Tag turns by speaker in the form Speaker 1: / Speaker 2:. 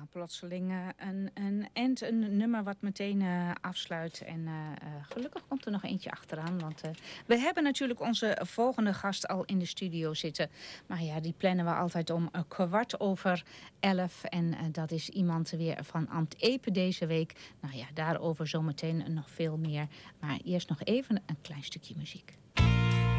Speaker 1: plotseling een nummer wat meteen afsluit. En gelukkig komt er nog eentje achteraan. Want we hebben natuurlijk onze volgende gast al in de studio zitten. Maar ja, die plannen we altijd om 11:15. En dat is iemand weer van Ambt Epe deze week. Nou ja, daarover zometeen nog veel meer. Maar eerst nog even een klein stukje muziek.